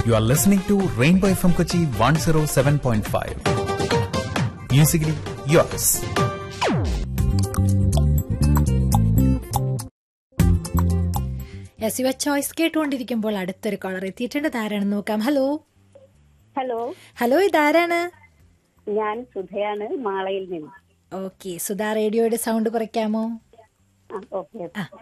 You are listening to Rainbow FM Kochi 107.5. Musically yours. Your choice കേട്ടുകൊണ്ടിരിക്കുമ്പോൾ അടുത്തൊരു collar എത്തിയിട്ടുണ്ട്. ആരാണെന്ന് നോക്കാം. ഹലോ ഹലോ ഹലോ, ഇതാരാണ്? ഞാൻ സുധയാണ്, മാളയിൽ നിന്ന്. ഓക്കെ, സുധാ റേഡിയോയുടെ സൗണ്ട് കുറയ്ക്കാമോ? ഓക്കെ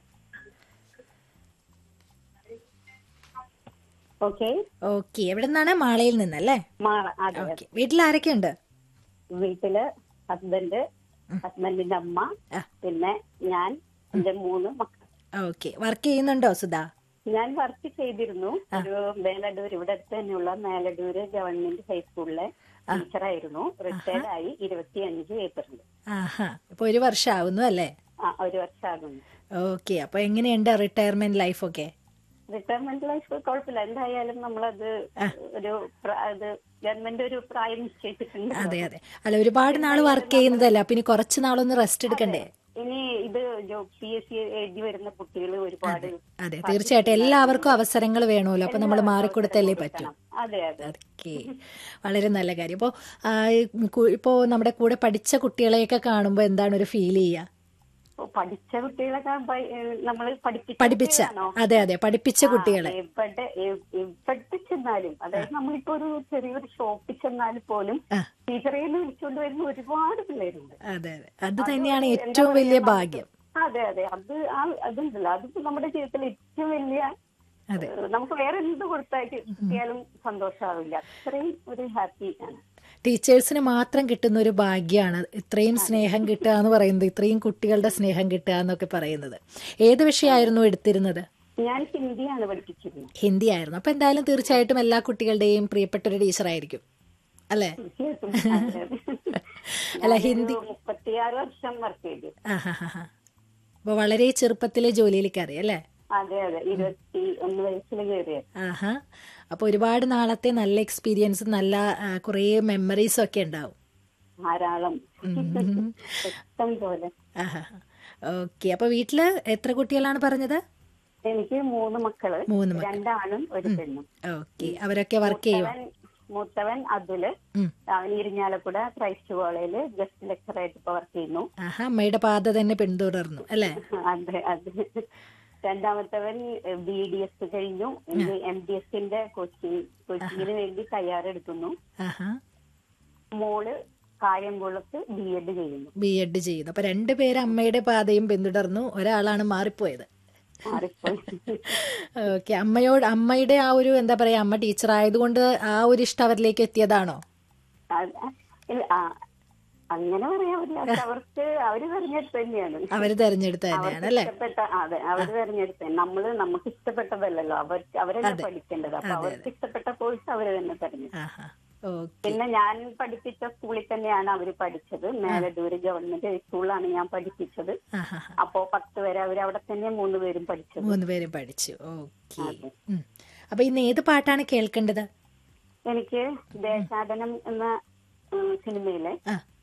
ഓക്കെ ഓക്കെ, എവിടെ നിന്നാണ്? മാളയിൽ നിന്നല്ലേ? മാള. അതെ. ഓക്കെ, വീട്ടിൽ ആരൊക്കെയുണ്ട്? വീട്ടില് ഹസ്ബൻഡിന്റെ അമ്മ, പിന്നെ ഞാൻ, എന്റെ 3 മക്കൾ. ഓക്കെ, വർക്ക് ചെയ്യുന്നുണ്ടോ സുധാ? ഞാൻ വർക്ക് ചെയ്തിരുന്നു ഒരു മേലടൂർ, ഇവിടെ അടുത്ത് തന്നെയുള്ള മേലടൂര് ഗവൺമെന്റ് ഹൈസ്കൂളിലെ ടീച്ചറായിരുന്നു. റിട്ടയർഡ് ആയി 25 ഏപ്രിൽ. ആഹാ, ഇപ്പൊ 1 വർഷം ആവുന്നു അല്ലേ? 1 വർഷമാകുന്നു. ഓക്കെ, അപ്പൊ എങ്ങനെയുണ്ട് റിട്ടയർമെന്റ് ലൈഫൊക്കെ? റിട്ടയർമെന്റ് ലൈഫ് കുഴപ്പമില്ല. എന്തായാലും നമ്മളത് ഗവൺമെന്റ് ഒരു പ്രായം നിശ്ചയിച്ചിട്ടുണ്ട്. അതെ അതെ, അല്ല ഒരുപാട് നാള് വർക്ക് ചെയ്യുന്നതല്ല, പിന്നെ കുറച്ച് നാളൊന്ന് റെസ്റ്റ് എടുക്കണ്ടേ? ഇനി ഇത് PSC എഴുതി വരുന്ന കുട്ടികൾ ഒരുപാട്. അതെ, തീർച്ചയായിട്ടും എല്ലാവർക്കും അവസരങ്ങൾ വേണമല്ലോ, അപ്പൊ നമ്മൾ മാറിക്കൊടുത്തല്ലേ പറ്റൂ. അതെ അതെ. ഓക്കെ, വളരെ നല്ല കാര്യം. ഇപ്പോ നമ്മുടെ കൂടെ പഠിച്ച കുട്ടികളെയൊക്കെ കാണുമ്പോ എന്താണ് ഒരു ഫീൽ ചെയ്യുക? പഠിച്ച കുട്ടികളൊക്കെ നമ്മൾ പഠിപ്പിച്ച, അതെ അതെ, പഠിപ്പിച്ച കുട്ടികളെ എവിടെ ചെന്നാലും, അതായത് നമ്മളിപ്പോ ഒരു ചെറിയൊരു ഷോപ്പിൽ ചെന്നാൽ പോലും ടീച്ചറേന്ന് വിളിച്ചുകൊണ്ട് വരുന്ന ഒരുപാട് പിള്ളേരുണ്ട്. അതെ അതെ, അത് തന്നെയാണ് ഏറ്റവും വലിയ ഭാഗ്യം. അതെ അതെ, അതുണ്ടല്ലോ, അതിപ്പോ നമ്മുടെ ജീവിതത്തിൽ ഏറ്റവും വലിയ, നമുക്ക് വേറെ എന്ത് കൊടുത്താലും സന്തോഷമാവില്ല. അത്രയും ഒരു ഹാപ്പി ആണ്. ടീച്ചേഴ്സിന് മാത്രം കിട്ടുന്ന ഒരു ഭാഗ്യമാണ് ഇത്രയും സ്നേഹം കിട്ടുക എന്ന് പറയുന്നത്, ഇത്രയും കുട്ടികളുടെ സ്നേഹം കിട്ടുക എന്നൊക്കെ പറയുന്നത്. ഏത് വിഷയമായിരുന്നു എടുത്തിരുന്നത്? ഞാൻ ഹിന്ദിയാണ് പഠിപ്പിച്ചിരുന്നത്. ഹിന്ദി ആയിരുന്നു. അപ്പൊ എന്തായാലും തീർച്ചയായിട്ടും എല്ലാ കുട്ടികളുടെയും പ്രിയപ്പെട്ട ഒരു ടീച്ചറായിരിക്കും അല്ലേ? അല്ല, ഹിന്ദി 36 വർഷം വർക്ക് ചെയ്തു. അപ്പൊ വളരെ ചെറുപ്പത്തിലെ ജോലിയിലേക്ക് അറിയാം അല്ലേ? അതെ അതെ, 21 വയസ്സിൽ കയറിയത്. ആഹാ, അപ്പൊ ഒരുപാട് നാളത്തെ നല്ല എക്സ്പീരിയൻസും നല്ല കുറെ മെമ്മറീസും ഒക്കെ ഉണ്ടാവും. ധാരാളം, ഇഷ്ടം പോലെ. ഓക്കെ, അപ്പൊ വീട്ടില് എത്ര കുട്ടികളാണ് പറഞ്ഞത്? എനിക്ക് 3 മക്കള്, 2 ആണും 1 പെണ്ണും. ഓക്കെ, അവരൊക്കെ വർക്ക് ചെയ്യും? മൂത്തവൻ അതുല്, അവൻ ഇരിഞ്ഞാലക്കുട ക്രൈസ്റ്റ് കോളേജില് ഗസ്റ്റ് ലെക്ചറായിട്ട് ഇപ്പൊ വർക്ക് ചെയ്യുന്നു. അമ്മയുടെ പാത തന്നെ പിന്തുടർന്നു അല്ലേ? അതെ അതെ. രണ്ടാമത്തവൻ BDS കഴിഞ്ഞു, MDSന്റെ കോച്ചിങ്ങിന് വേണ്ടി തയ്യാറെടുക്കുന്നു. മോള് കായംകുളത്ത് BEd ചെയ്യുന്നു. അപ്പൊ 2 പേര് അമ്മയുടെ പാതയും പിന്തുടർന്നു, ഒരാളാണ് മാറിപ്പോയത്. ഓക്കെ, അമ്മയുടെ ആ ഒരു എന്താ പറയാ, അമ്മ ടീച്ചർ ആയതുകൊണ്ട് ആ ഒരു ഇഷ്ടം അവരിലേക്ക് എത്തിയതാണോ? അങ്ങനെ പറയാൻ പറ്റില്ല. അവര് തെരഞ്ഞെടുത്ത് തന്നെയാണ്. അവര് തെരഞ്ഞെടുത്ത തന്നെയാണ് അല്ലേ? അതെ, അവര് തെരഞ്ഞെടുത്ത. നമുക്ക് ഇഷ്ടപ്പെട്ടതല്ലല്ലോ, അവരല്ലേ പഠിക്കേണ്ടത്. അപ്പൊ അവർക്ക് ഇഷ്ടപ്പെട്ട കോഴ്സ് അവര് തന്നെ തെരഞ്ഞെടുത്തു. പിന്നെ ഞാൻ പഠിപ്പിച്ച സ്കൂളിൽ തന്നെയാണ് അവര് പഠിച്ചത്. മേലടൂര് ഗവൺമെന്റ് ഹൈസ്കൂളിലാണ് ഞാൻ പഠിപ്പിച്ചത്. അപ്പോ 10 വരെ അവര് അവിടെ തന്നെ 3 പേരും പഠിച്ചു. ഓക്കെ, അപ്പൊ ഇന്ന് ഏത് പാട്ടാണ് കേൾക്കേണ്ടത്? എനിക്ക് ദേശാടനം എന്ന സിനിമയിലെ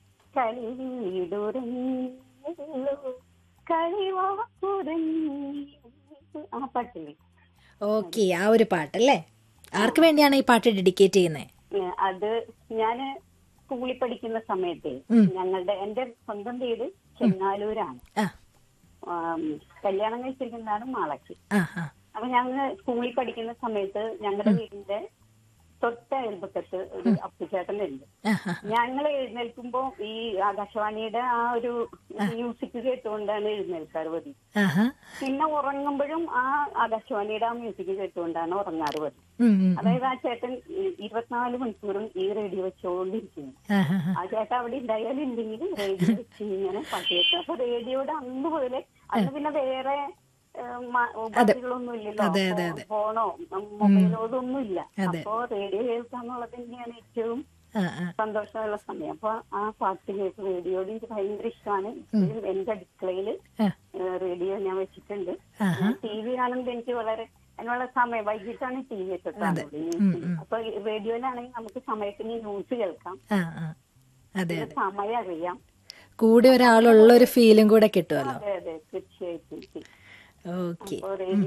ആ പാട്ടില്ലേ? ഓക്കെ, ആ ഒരു പാട്ടല്ലേ? ആർക്ക് വേണ്ടിയാണ് ഈ പാട്ട് ഡെഡിക്കേറ്റ് ചെയ്യുന്നത്? അത് ഞാന് സ്കൂളിൽ പഠിക്കുന്ന സമയത്ത് എന്റെ സ്വന്തം വീട് ചെങ്ങാലൂരാണ്. കല്യാണം കഴിച്ചിരിക്കുന്നതാണ് മാളയ്ക്ക്. അപ്പൊ ഞങ്ങൾ സ്കൂളിൽ പഠിക്കുന്ന സമയത്ത് ഞങ്ങളുടെ വീടിന്റെ തൊട്ട അയൽപക്കത്ത് ഒരു അപ്പുചേട്ടനുണ്ട്. ഞങ്ങൾ എഴുന്നേൽക്കുമ്പോ ഈ ആകാശവാണിയുടെ ആ ഒരു മ്യൂസിക് കേട്ടുകൊണ്ടാണ് എഴുന്നേൽക്കാറ് പതിവ്. പിന്നെ ഉറങ്ങുമ്പോഴും ആ ആകാശവാണിയുടെ ആ മ്യൂസിക് കേട്ടുകൊണ്ടാണ് ഉറങ്ങാറ് പതിവ്. അതായത് ആ ചേട്ടൻ 24 മണിക്കൂറും ഈ റേഡിയോ വെച്ചുകൊണ്ടിരിക്കുന്നു. ആ ചേട്ടൻ അവിടെ ഉണ്ടായാലും ഇല്ലെങ്കിൽ റേഡിയോ വെച്ച് ഇങ്ങനെ പാട്ട് കേൾക്കും. അപ്പൊ റേഡിയോയുടെ അന്ന് പോലെ, അന്ന് പിന്നെ വേറെ ഉപാധികളൊന്നും ഇല്ലല്ലോ, ഫോണോ മൊബൈലോ ഇതൊന്നും ഇല്ല. അപ്പോ റേഡിയോ കേൾക്കാന്നുള്ളത് തന്നെയാണ് ഏറ്റവും സന്തോഷമുള്ള സമയം. അപ്പൊ ആ പാട്ട് കേട്ട് റേഡിയോയിൽ എനിക്ക് ഭയങ്കര ഇഷ്ടമാണ്. ഇപ്പോഴും എന്റെ അടുക്കളയില് റേഡിയോ ഞാൻ വെച്ചിട്ടുണ്ട്. TV കാണുമ്പോൾ എനിക്ക് അതിനുള്ള സമയം വൈകിട്ടാണ് TV ഒക്കെ കാണുന്നത്. അപ്പൊ റേഡിയോയിലാണെങ്കിൽ നമുക്ക് സമയത്തിന് ന്യൂസ് കേൾക്കാം, സമയം അറിയാം, കൂടെ ഒരാളുള്ള ഒരു ഫീലും കൂടെ കിട്ടുമല്ലോ. അതെ അതെ, തീർച്ചയായിട്ടും. ഓക്കെ.